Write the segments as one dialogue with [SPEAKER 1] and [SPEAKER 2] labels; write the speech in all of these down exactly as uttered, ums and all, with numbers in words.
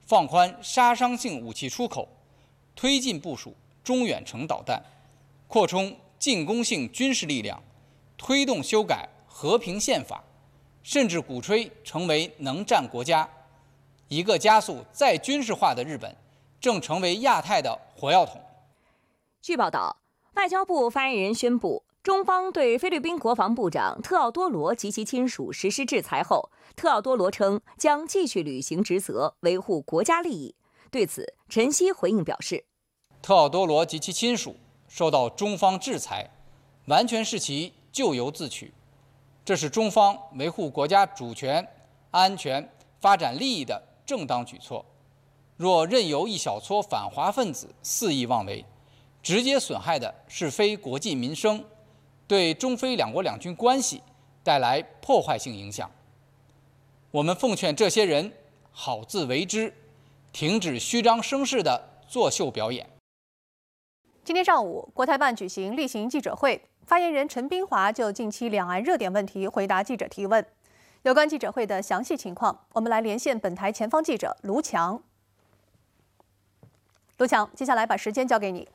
[SPEAKER 1] 放宽杀伤性武器出口，推进部署中远程导弹，扩充进攻性军事力量，推动修改和平宪法，甚至鼓吹成为能战国家。一个加速再军事化的日本，正成为亚太的火药桶。
[SPEAKER 2] 据报道，外交部发言人宣布，中方对菲律宾国防部长特奥多罗及其亲属实施制裁后，特奥多罗称将继续履行职责，维护国家利益。对此，陈希回应表示，
[SPEAKER 1] 特奥多罗及其亲属受到中方制裁，完全是其咎由自取，这是中方维护国家主权、安全、发展利益的正当举措。若任由一小撮反华分子肆意妄为，直接损害的是非国计民生，对中非两国两军关系带来破坏性影响。我们奉劝这些人好自为之，停止虚张声势的作秀表演。
[SPEAKER 3] 今天上午，国台办举行例行记者会，发言人陈斌华就近期两岸热点问题回答记者提问。有关记者会的详细情况，我们来连线本台前方记者卢强。卢强，接下来把时间交给你。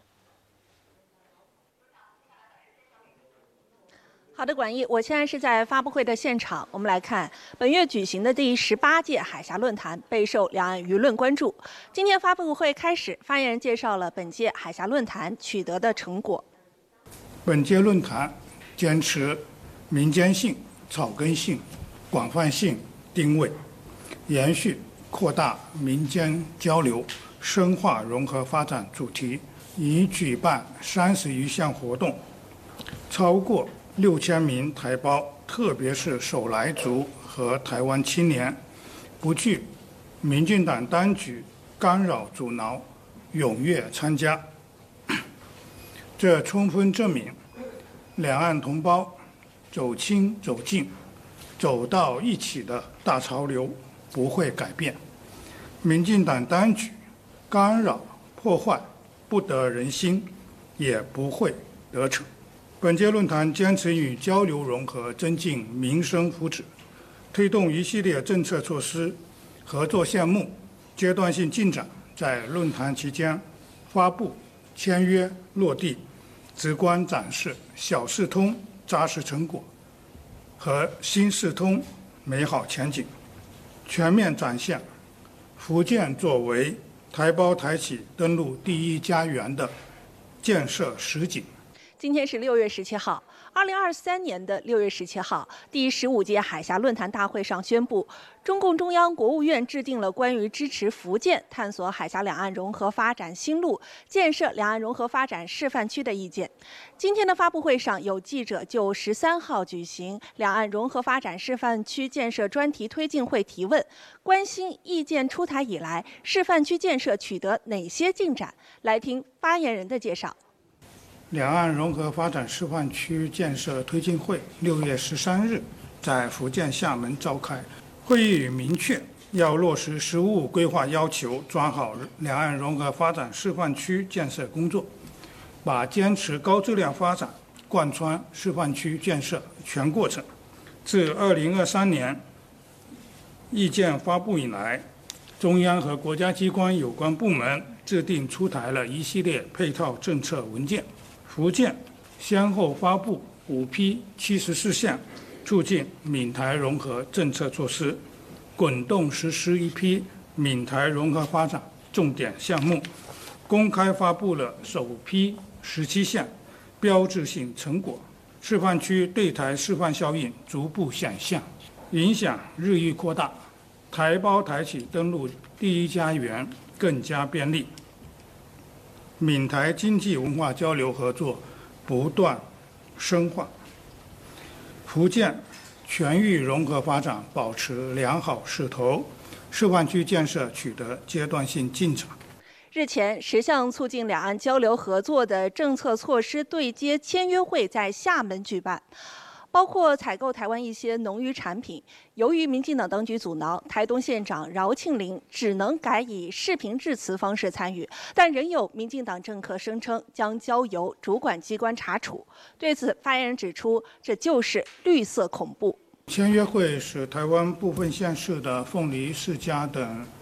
[SPEAKER 4] 好的，管义，我现在是在发布会的现场。我们来看，本月举行的第十八届海峡论坛备受两岸舆论关注。今天发布会开始，发言人介绍了本届海峡论坛取得的成果。
[SPEAKER 5] 本届论坛坚持民间性、草根性、广泛性定位，延续扩大民间交流、深化融合发展主题，已举办三十余项活动，超过六千名台胞，特别是首来族和台湾青年，不惧民进党当局干扰阻挠，踊跃参加。这充分证明，两岸同胞走亲走近、走到一起的大潮流不会改变，民进党当局干扰破坏不得人心，也不会得逞。本届论坛坚持与交流融合，增进民生福祉，推动一系列政策措施、合作项目阶段性进展，在论坛期间发布、签约、落地，直观展示小四通扎实成果和新四通美好前景，全面展现福建作为台胞台企登陆第一家园的建设实景。
[SPEAKER 4] 今天是六月十七号，二零二三年的六月十七号，第十五届海峡论坛大会上宣布，中共中央、国务院制定了关于支持福建探索海峡两岸融合发展新路、建设两岸融合发展示范区的意见。今天的发布会上，有记者就十三号举行两岸融合发展示范区建设专题推进会提问，关心意见出台以来，示范区建设取得哪些进展？来听发言人的介绍。
[SPEAKER 5] 两岸融合发展示范区建设推进会六月十三日在福建厦门召开。会议明确要落实“十五五”规划要求，抓好两岸融合发展示范区建设工作，把坚持高质量发展贯穿示范区建设全过程。自二零二三年意见发布以来，中央和国家机关有关部门制定出台了一系列配套政策文件。福建先后发布五批七十四项促进闽台融合政策措施，滚动实施一批闽台融合发展重点项目，公开发布了首批十七项标志性成果，示范区对台示范效应逐步显现，影响日益扩大，台胞台企登陆第一家园更加便利。闽台经济文化交流合作不断深化，福建全域融合发展保持良好势头，示范区建设取得阶段性进展。
[SPEAKER 4] 日前，十项促进两岸交流合作的政策措施对接签约会在厦门举办。包括采购台湾一些农渔产品，由于民进党当局阻挠，台东县长饶庆林只能改以视频致辞方式参与，但仍有民进党政客声称将交由主管机关查处。对此，发言人指出，这就是绿色恐怖。
[SPEAKER 5] 签约会使台湾部分县市的凤梨世家等